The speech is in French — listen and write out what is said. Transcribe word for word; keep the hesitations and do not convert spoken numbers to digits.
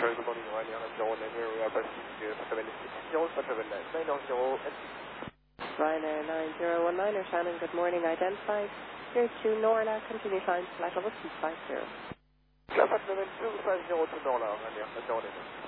Very good morning, Ryanair zero nine zero, Airbus seven six zero seven nine nine zero. Ryanair nine zero one nine, Shannon, good morning, identified. Here to Norla, continue flying flight level two five zero. Class seven two five zero to Norla, Ryanair zero nine zero.